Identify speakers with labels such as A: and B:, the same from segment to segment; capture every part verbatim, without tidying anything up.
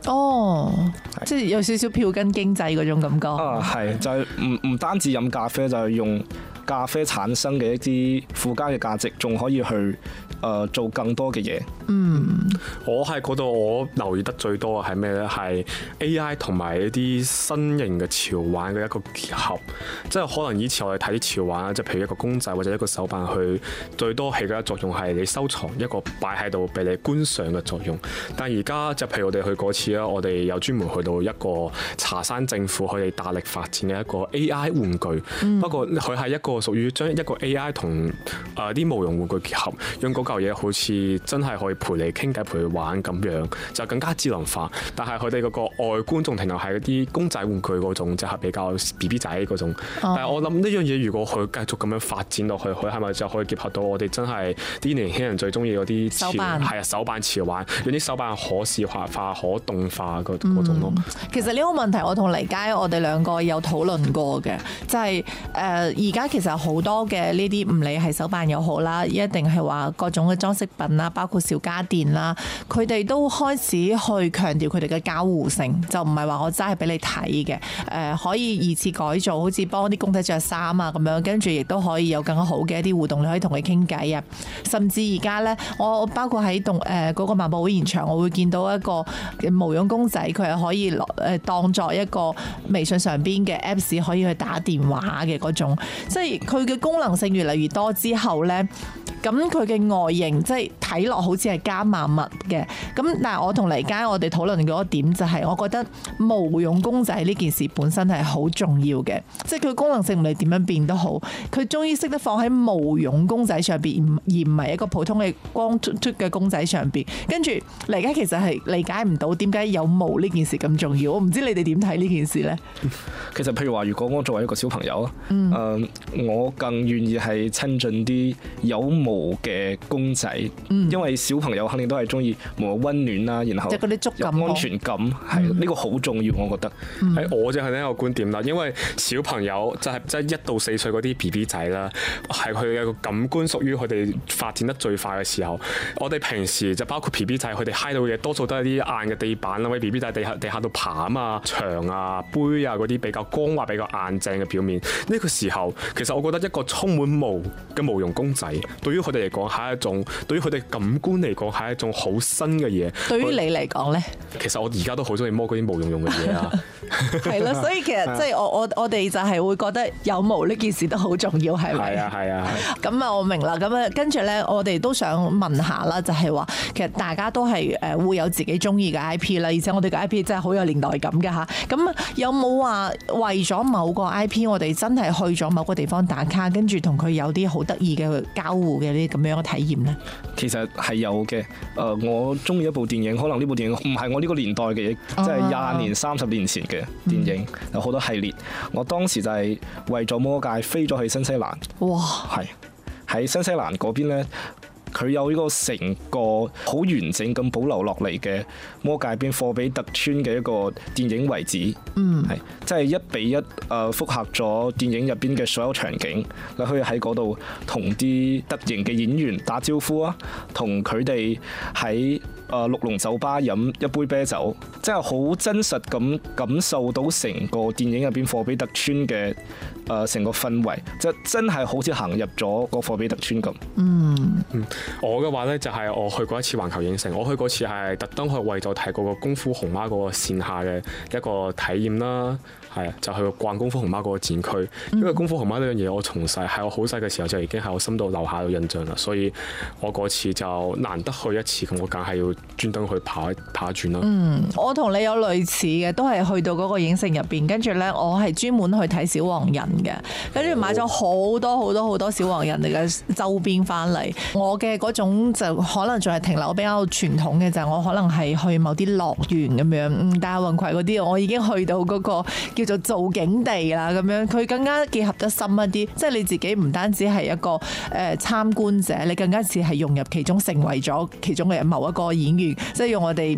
A: 哦，即係有少少票根經濟嗰種感覺。
B: 啊，係就係唔唔單止飲咖啡，就係用咖啡產生嘅一啲附加嘅價值，仲可以去誒、呃、做更多嘅嘢。
A: 嗯，
C: 我係嗰度我留意得最多嘅係咩咧？係 A I 同埋一啲新型嘅潮玩嘅一個結合，即係可能以前我哋睇啲潮玩啦，即係譬如一個公仔或者一個手辦，去最多起嘅作用係你收藏一個擺喺度俾你觀賞嘅作用。但係而家就譬如我哋去嗰次啦，我哋有專門去到一個茶山政府佢哋大力發展嘅一個 A I 玩具，嗯、不過佢係一個屬於將一個 A I 同誒啲無用玩具結合，用嗰嚿嘢好似真係可以陪你傾偈陪你玩咁樣，就更加智能化。但係佢哋嗰個外觀仲停留係啲公仔玩具嗰種，就係比較 B B 仔嗰種。哦、但係我諗呢樣嘢如果佢繼續咁樣發展落去，佢係咪就可以結合到我哋真係啲年輕人最中意嗰啲潮係啊手辦潮玩，用啲手辦可視化化、可動化嗰嗰種咯。
A: 其實呢個問題我同黎佳我哋兩個有討論過嘅，就係誒而家其實好多嘅呢啲唔理係手辦又好啦，一定係話各種嘅裝飾品啦，包括小家電啦，佢哋都開始去強調佢哋嘅交互性，就唔係話我齋係俾你睇嘅，誒可以二次改造，好似幫啲公仔着衫啊咁樣，跟住亦都可以有更加好嘅一啲互動，你可以同佢傾偈啊，甚至而家咧，我包括喺動誒嗰個萬博會現場，我會見到一個無用公仔，佢係可以誒當作一個微信上邊嘅 Apps 可以去打電話嘅嗰種，即係佢嘅功能性越嚟越多之後咧，咁佢嘅外形即係睇落好似係加萬物嘅，咁但係我同黎佳我哋討論嗰一點就係，我覺得無用公仔呢件事本身係好重要嘅，即係佢功能性唔理點樣變都好，佢終於識得放喺無用公仔上邊，而唔係一個普通嘅光禿禿嘅公仔上邊。跟住黎佳其實係理解唔到點解有毛呢件事咁重要，我唔知你哋點睇呢件事呢？
B: 其實譬如話，如果我作為一個小朋友啊，嗯呃，我更願意係親近啲有毛嘅公仔，嗯、因為小朋友肯定都係中意毛溫暖啦，然後有安全感，係呢、嗯、個好重要，我覺得。
C: 喺、嗯、我就係呢個觀點啦，因為小朋友就係即係一到四歲嗰啲 B B 仔啦，係佢嘅個感官屬於佢哋發展得最快嘅時候。我哋平時就包括 B B 仔，佢哋揩到嘅嘢多數都係啲硬嘅地板啦，或者 B B 仔地下地下度爬啊嘛，牆啊、杯啊嗰啲比較光滑、比較硬淨嘅表面。呢、這個時候，其實我覺得一個充滿毛嘅無用公仔，對於佢哋嚟講係一種，對於佢哋感官嚟講係一種好新嘅嘢。
A: 對於你嚟講呢？
C: 其實我而家都好中意摸嗰啲無用用嘅嘢啊。
A: 係咯，所以其實即係我我我哋就係會覺得有毛呢件事都好重要，係咪？
C: 係啊係啊。
A: 咁啊，我明啦。咁啊，跟住咧，我哋都想問下啦，就係話，其實大家都係誒會有自己中意嘅 I P 啦，而且我哋嘅 I P 真係好有年代感㗎吓。咁有冇話為咗某個 I P，我哋真係去咗某個地方打卡，跟住同佢有啲好得意嘅交互嘅呢咁樣嘅體驗呢？
B: 其實係有嘅。誒，我中意一部電影，可能呢部電影唔係我呢個年代嘅嘢，即係廿年、三十年前嘅電影，嗯、有好多系列。我當時就係為咗魔戒飛咗去新西蘭。哇！係喺新西蘭嗰邊呢。佢有呢個成個好完整咁保留落嚟嘅魔界邊霍比特村嘅一個電影遺址，嗯，係即係一比一誒複合咗電影入邊嘅所有場景，你可以喺嗰度同啲特型嘅演員打招呼啊，同佢哋喺誒綠龍酒吧飲一杯啤酒，即係好真實咁感受到成個電影入邊霍比特村嘅誒成個氛圍，即係真係好似行入咗個霍比特村咁。嗯
C: 嗯，我嘅話呢，就係我去過一次環球影城，我去嗰次係特登去為咗睇嗰個功夫熊貓嗰個線下嘅一個體驗啦。係啊，就去逛功夫熊貓嗰個展區，因為功夫熊貓呢樣嘢，我從細喺我好細嘅時候就已經喺我心度留下咗印象啦，所以我嗰次就難得去一次，咁我梗係要專登去跑一跑一轉啦。嗯，
A: 我同你有類似嘅，都係去到嗰個影城入邊，跟住咧我係專門去睇小黃人嘅，跟住買咗好多好多好多小黃人哋嘅周邊翻嚟。我嘅嗰種就可能仲係停留比較傳統嘅，就係我可能係去某啲樂園咁樣，嗯，大運葵嗰啲我已經去到嗰個叫做造景地啦，咁樣佢更加結合得深一啲，即係你自己唔單止係一個誒參觀者，你更加似係融入其中，成為咗其中嘅某一個演員，即係用我哋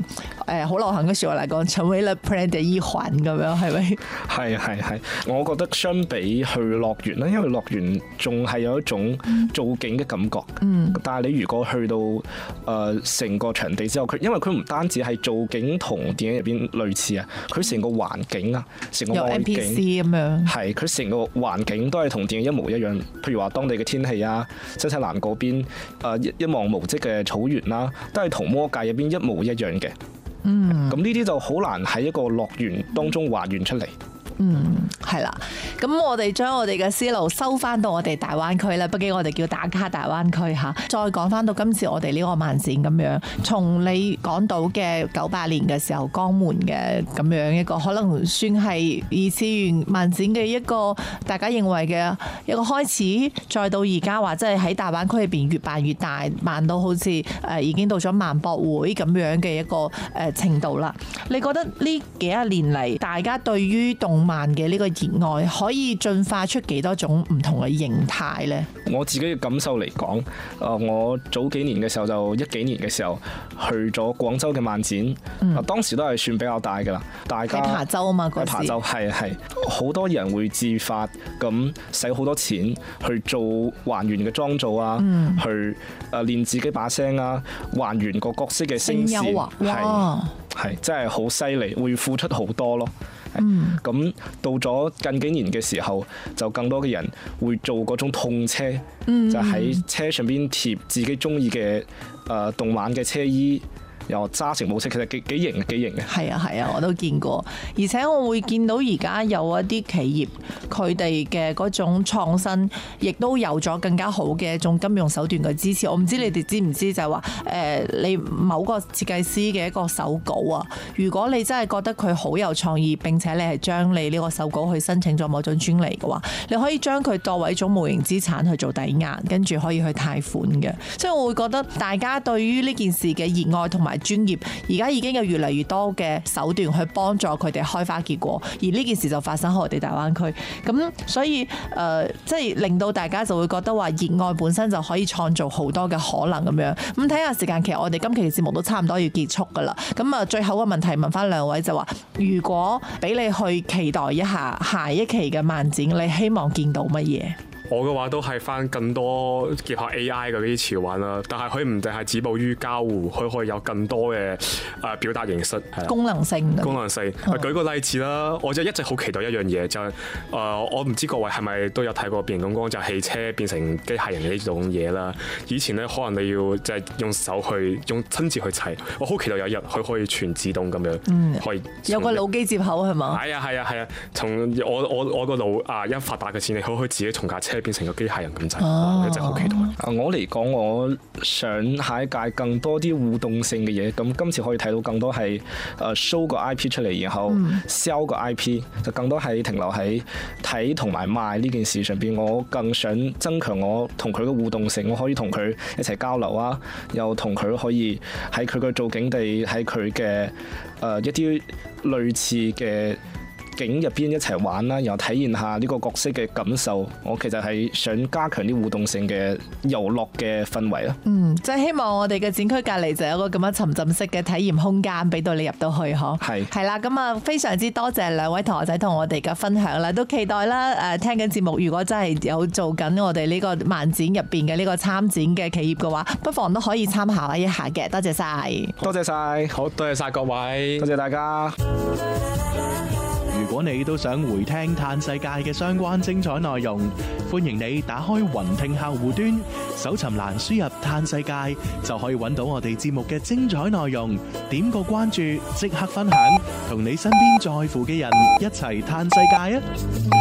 A: 誒好流行嘅説話嚟講，成為了 plan 嘅一環咁樣，係咪？
B: 係係係，我覺得相比去樂園咧，因為樂園仲係有一種造景嘅感覺。嗯。但係你如果去到誒成、呃、個場地之後，佢因為佢唔單止係造景同電影入邊類似啊，佢成個環境啊，成個外景，有 N P C 咁樣。係，佢成個環境都係同電影一模一樣。譬如話當地嘅天氣啊，新西蘭嗰邊誒一一望無際嘅草原啦，都係同魔界入邊一模一樣嘅。嗯。咁呢啲就好難喺一個樂園當中還原出嚟。
A: 嗯，係啦，咁我哋將我哋嘅思路收翻到我哋大灣區啦，畢竟我哋叫打卡大灣區嚇。再講翻到今次我哋呢個漫展咁樣，從你講到嘅九八年嘅時候江門嘅咁樣一個，可能算係二次元漫展嘅一個大家認為嘅一個開始，再到而家話即係喺大灣區裏邊越辦越大，辦到好似誒已經到咗萬博會咁樣嘅一個誒程度啦。你覺得呢幾一年嚟，大家對於動漫嘅呢個熱愛可以進化出幾多種唔同嘅形態呢？
B: 我自己嘅感受嚟講，誒，我早幾年嘅時候就一幾年嘅時候去咗廣州嘅漫展，嗯、當時都係算比較大㗎啦。大家
A: 喺琶洲啊嘛，嗰時喺
B: 琶洲係係好多人會自發咁使好多錢去做還原嘅裝造啊，嗯、去誒練自己把聲啊，還原個角色嘅聲線，係係真係好犀利，會付出好多咯。嗯，咁到咗近幾年嘅時候，就更多嘅人會做嗰種痛車，嗯、就喺車上邊貼自己中意嘅誒動漫嘅車衣。又揸成模式，其實幾幾型幾型嘅。係
A: 啊係啊，我都見過，而且我會見到而家有一啲企業，佢哋嘅嗰種創新，亦都有咗更加好嘅一種金融手段嘅支持。我唔知你哋知唔知就係話誒，你某個設計師嘅一個手稿啊，如果你真係覺得佢好有創意，並且你係將你呢個手稿去申請咗某種專利嘅話，你可以將佢作為一種無形資產去做抵押，跟住可以去貸款嘅。所以我會覺得大家對於呢件事嘅熱愛同埋專業而家已經有越嚟越多嘅手段去幫助佢哋開花結果，而呢件事就發生喺我哋大灣區。咁所以誒、呃，即係令到大家就會覺得話熱愛本身就可以創造好多嘅可能咁樣。咁睇下時間，其實我哋今期嘅節目都差唔多要結束㗎啦。咁啊，最後個問題問翻兩位就話，如果俾你去期待一下下一期嘅漫展，你希望見到乜嘢？
C: 我嘅話都係翻更多結合 A I 嘅嗰啲潮玩啦，但係佢唔淨係止步於交互，佢可以有更多嘅誒表達形式，
A: 功能性。
C: 功能性。嗯、舉個例子啦，我就一直好期待一樣嘢，就係、是、誒、呃、我唔知各位係咪都有睇過變形金剛就係、汽車變成機械人嘅呢種嘢啦。以前咧可能你要就係用手去用親自去砌，我好期待有一日佢可以全自動咁樣，嗯、可以
A: 有個腦機接口係嘛？係
C: 啊係啊係啊，從我我我個腦啊一發達嘅錢，你可以自己從架車變成個機械人咁滯，一直好期待。
B: 我嚟講，我想下一屆更多啲互動性嘅嘢。咁今次可以睇到更多係誒 show 個 I P 出嚟，然後 sell 個 I P，就更多係停留喺睇同埋賣呢件事上邊。我更想增強我同佢嘅互動性，我可以同佢一齊交流啊，又同佢可以喺佢嘅造景地，喺佢嘅誒一啲類似嘅景入邊一齊玩啦，然後體驗下呢個角色嘅感受。我其實係想加強啲互動性嘅遊樂嘅氛圍啦。嗯，
A: 即係希望我哋嘅展區隔離就有個咁樣沉浸式嘅體驗空間，俾到你入到去嗬。係係啦，咁啊非常之多謝兩位同學仔同我哋嘅分享啦，都期待啦誒聽緊節目，如果真係有做緊我哋呢個漫展入邊嘅呢個參展嘅企業嘅話，不妨都可以參考一下嘅。多謝晒，
B: 多謝晒，
C: 好多謝晒各位，
B: 多謝大家。
D: 如果你都想回聽嘆世界嘅相關精彩內容，歡迎你打開雲聽客戶端，搜尋欄輸入嘆世界，就可以揾到我哋節目嘅精彩內容。點個關注，即刻分享，同你身邊在乎嘅人一齊嘆世界啊！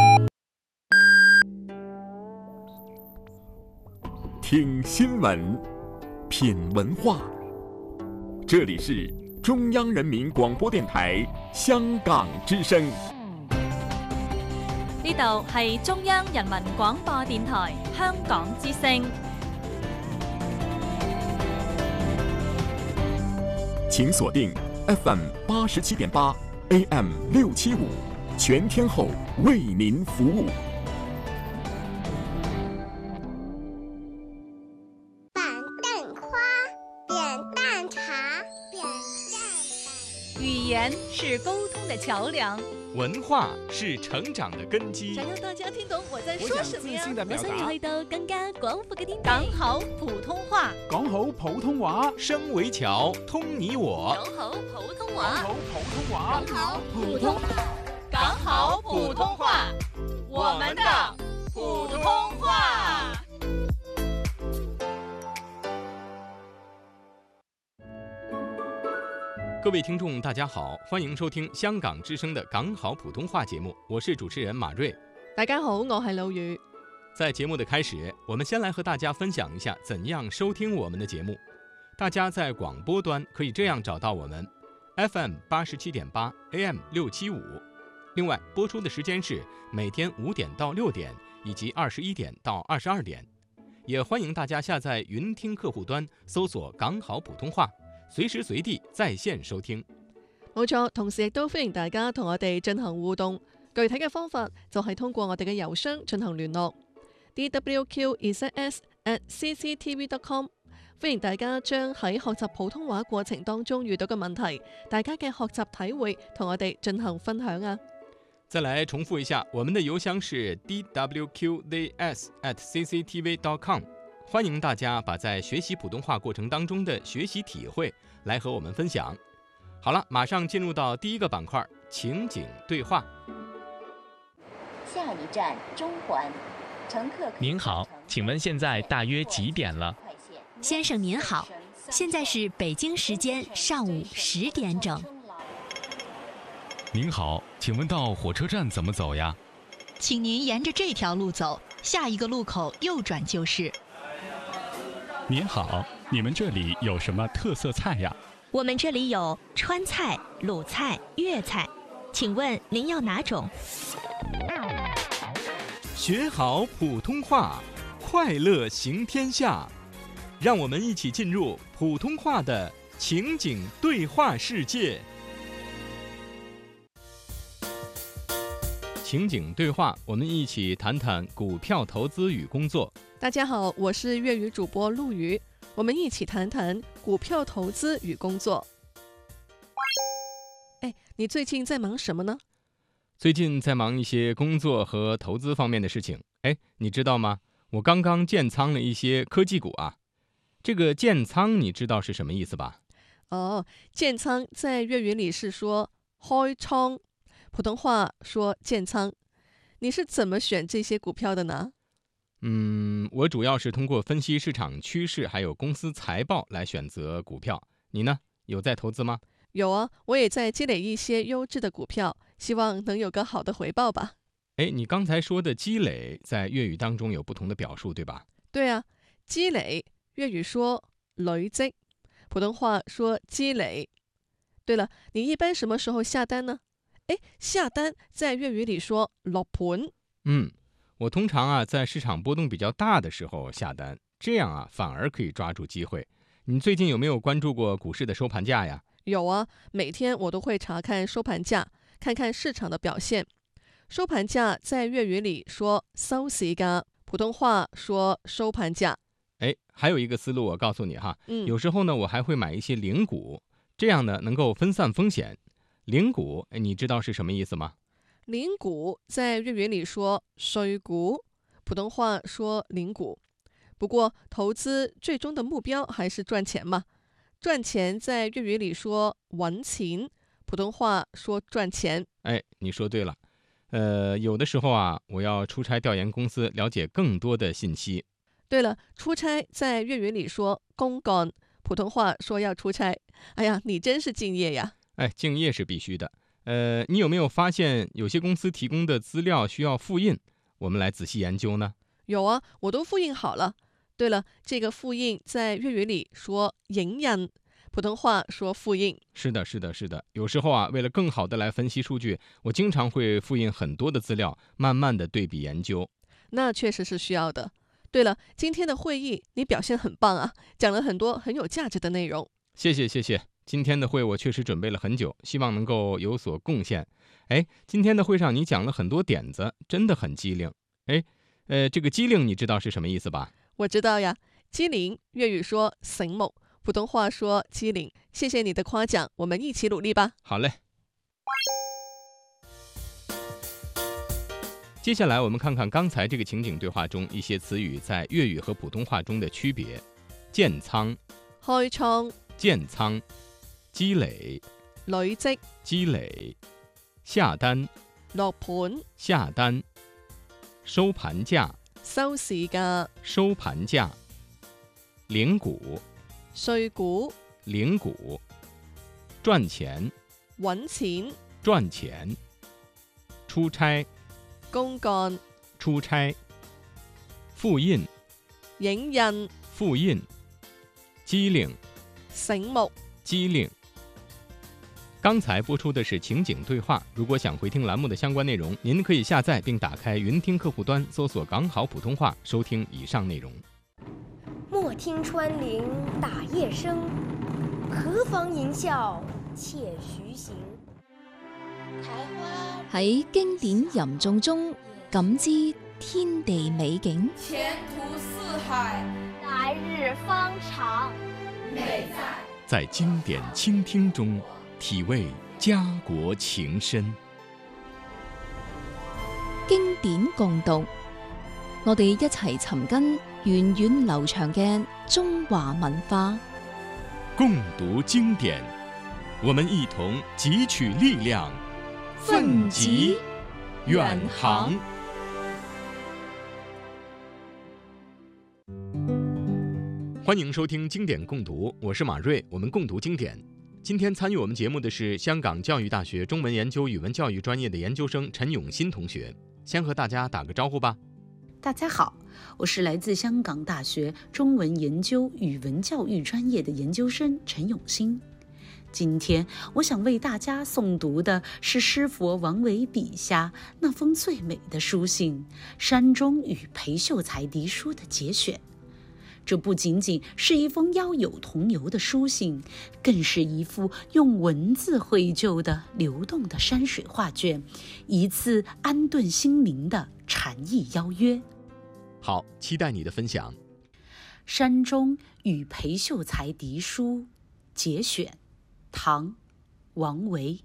E: 聽新聞，品文化，這裡是中央人民廣播電台香港之聲。
F: 呢度係中央人民廣播電台香港之聲。
E: 請鎖定 F M 八十七點八 A M 六七五，全天候為您服務。
G: 板凳花，扁擔茶，扁擔板。
F: 是沟通的桥梁，
G: 文化是成長的根基。
H: 想讓大家聽懂我在說什麼呀？
I: 我想要去到更加廣闊嘅天地。
F: 講好普通話，
I: 講好普通話，
G: 聲為橋，通你我。
F: 講好普通話，
I: 講好普通話，
F: 講好普通，講好普通話，我們的普通話。
G: 各位聽眾大家好，歡迎收聽香港之聲的港好普通話節目，我是主持人馬瑞。
H: 大家好，我係老宇。
G: 在節目的開始，我們先來和大家分享一下怎樣收聽我們的節目。大家在廣播端可以這樣找到我們 F M 八十七點八 A M 六七五，另外播出的時間是每天五點到六點以及二十一點到二十二點。也歡迎大家下載雲聽客戶端搜索港好普通話，隨時隨地在線收聽。
H: 冇錯，同時亦都歡迎大家同我哋進行互動，具體嘅方法就係通過我哋嘅郵箱進行聯絡 d w q z s at c c t v dot com。 歡迎大家將喺學習普通話過程當中遇到嘅問題，大家嘅學習體會同我哋進行分享啊。
G: 再來重複一下，我們的郵箱是 d w q z s at c c t v dot com。歡迎大家把在學習普通話過程當中的學習體會來和我們分享。好了，馬上進入到第一個板塊，情景對話。
J: 下一站中環，乘客。
K: 您好，請問現在大約幾點了？
L: 先生您好，現在是北京時間上午十點整。
M: 您好，請問到火車站怎麼走呀？
L: 請您沿着這條路走，下一個路口右轉就是。
M: 您好，你們這裡有什麼特色菜呀？
L: 我們這裡有川菜、魯菜、粵菜，請問您要哪種？
G: 學好普通話，快樂行天下。讓我們一起進入普通話的情景對話世界。情景對話，我們一起談談股票投資與工作。
H: 大家好，我是粵語主播陸瑜，我們一起談談股票投資與工作。哎，你最近在忙什麼呢？
G: 最近在忙一些工作和投資方面的事情。哎，你知道嗎？我剛剛建倉了一些科技股啊。這個建倉你知道是什麼意思吧？
H: 哦，建倉在粵語裡是說開倉，普通話說建倉。你是怎麼選這些股票的呢？
G: 嗯，我主要是通過分析市場趨勢還有公司財報來選擇股票。你呢？有在投資嗎？
H: 有啊，我也在積累一些優質的股票，希望能有個好的回報吧。
G: 誒，你剛才說的積累在粵語當中有不同的表述，對吧？
H: 對啊，積累粵語說累積，普通話說積累。對了，你一般什麼時候下單呢？誒，下單在粵語裡說落盤。
G: 嗯，我通常啊在市場波動比較大的時候下單，這樣啊反而可以抓住機會。你最近有沒有關注過股市的收盤價呀？
H: 有啊，每天我都會查看收盤價，看看市場的表現。收盤價在粵語裡說收市價，普通話說收盤價。
G: 哎，還有一個思路我告訴你哈，
H: 嗯，
G: 有時候呢我還會買一些零股，這樣呢能夠分散風險。零股，你知道是什麼意思嗎？
H: 零股在粵語裡說碎股，普通話說零股。不過投資最終的目標還是賺錢嘛，賺錢在粵語裡說揾錢，普通話說賺錢。
G: 哎，你說對了。呃，有的時候啊，我要出差調研公司，了解更多的信息。
H: 對了，出差在粵語裡說公幹，普通話說要出差。哎呀，你真是敬業呀！
G: 哎，敬業是必須的。呃，你有沒有發現有些公司提供的資料需要複印？我們來仔細研究呢。
H: 有啊，我都複印好了。對了，這個複印在粵語裡說影印，普通話說複印。
G: 是的，是的，是的。有時候啊，為了更好的來分析數據，我經常會複印很多的資料，慢慢的對比研究。
H: 那確實是需要的。對了，今天的會議你表現很棒啊，講了很多很有價值的內容。
G: 謝謝，謝謝。今天的會我確實準備了很久，希望能夠有所貢獻。哎，今天的會上你講了很多點子，真的很機靈。哎，呃，這個機靈你知道是什麼意思吧？
H: 我知道呀，機靈粵語說醒目，普通話說機靈。謝謝你的誇獎，我們一起努力吧。
G: 好嘞。 接下来我们看看刚才这个情景对话中一些词语在粤语和普通话中的区别。建倉、
H: 開倉、
G: 建倉、積累、
H: 累積、
G: 積累、下單、
H: 落盤、
G: 下單、收盤價、
H: 收市價、
G: 收盤價、領股、
H: 稅股、
G: 領股、賺錢、
H: 揾錢、
G: 賺錢、出差、
H: 公幹、
G: 出差、複印、
H: 影印、
G: 複印、機靈、
H: 醒目、
G: 機靈。刚才播出的是情景对话，如果想回听栏目的相关内容，您可以下载并打开云听客户端，搜索港好普通话，收听以上内容。
N: 莫听穿林打叶声，何妨吟啸且徐行。
O: 喺經典吟誦中感知天地美景，
F: 前途似海，
J: 來日方長，
F: 美在
G: 在經典傾聽中體味家國情深。
O: 經典共讀，我哋一齊尋根源遠流長嘅中華文化。
G: 共讀經典，我們一同汲取力量，奮楫遠航。歡迎收聽經典共讀，我是馬瑞，我們共讀經典。今天參與我們節目的是香港教育大學中文研究語文教育專業的研究生陳永新同學，先和大家打個招呼吧。
P: 大家好，我是來自香港大學中文研究語文教育專業的研究生陳永新。今天我想為大家誦讀的是詩佛王維筆下那封最美的書信《山中與裴秀才嫡書》的節選。這不僅僅是一封邀友同遊的書信，更是一幅用文字繪就的流動的山水畫卷，一次安頓心靈的禪意邀約。
G: 好，期待你的分享。
P: 山中與裴秀才嫡書節選，唐，王維。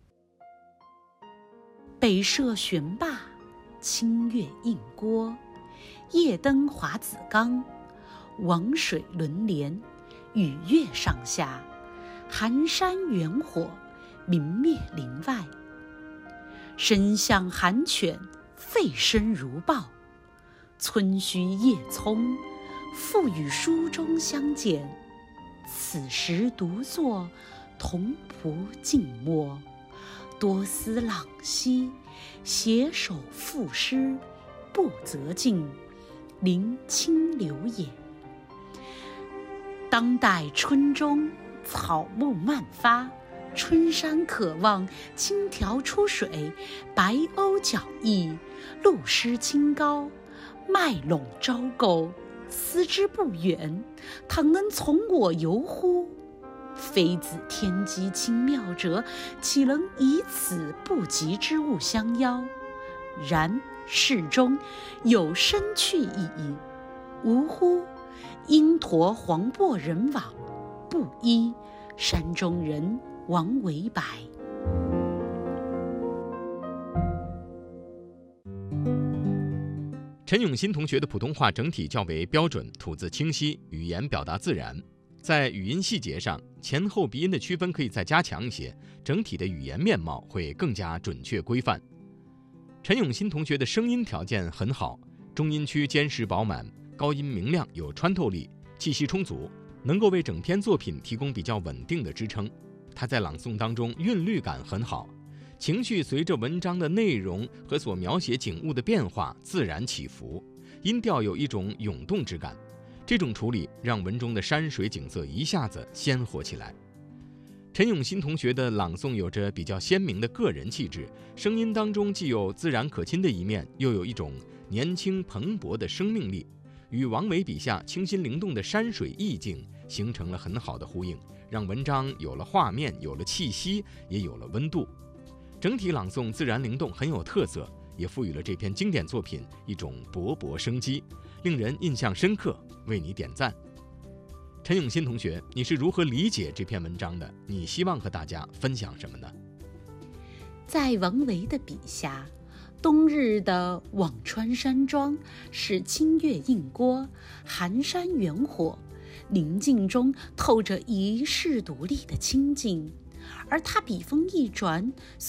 P: 北涉懸灞，清越映郭，夜登華子岡。王水輪連，與月上下，寒山遠火，明滅林外。身向寒犬，吠聲如豹。村須葉蔥，復與書中相見。此時獨坐，同僕靜默。多思朗兮，攜手賦詩，不擇進，臨清流也。當代春中，草木漫發，春山可望，青條出水，白鷗角翼，鷺鷥清高，麥隴招鈎，思之不遠，倘能從我遊乎？妃子天機清妙者，豈能以此不及之物相邀？然世中有生趣意矣，吾乎？因馱黃渤人往，布衣山中人王維白。
G: 陳永新同學的普通話整體較為標準，吐字清晰，語言表達自然。在語音細節上，前後鼻音的區分可以再加強一些，整體的語言面貌會更加準確規範。陳永新同學的聲音條件很好，中音區堅實飽滿，高音明亮有穿透力，氣息充足，能夠為整篇作品提供比較穩定的支撐。他在朗誦當中韻律感很好，情緒隨着文章的內容和所描寫景物的變化自然起伏，音調有一種湧動之感。這種處理讓文中的山水景色一下子鮮活起來。陳永新同學的朗誦有着比較鮮明的個人氣質，聲音當中既有自然可親的一面，又有一種年輕蓬勃的生命力，與王維筆下清新靈動的山水意境形成了很好的呼應，讓文章有了畫面，有了氣息，也有了溫度。整體朗誦自然靈動，很有特色，也賦予了這篇經典作品一種勃勃生機，令人印象深刻，為你點讚。陳永新同學，你是如何理解這篇文章的？你希望和大家分享什麼呢？
P: 在王維的筆下， 冬日的辋川山庄是清月映郭，寒山远火，宁静中透着遗世独立的清静。而他笔锋一转，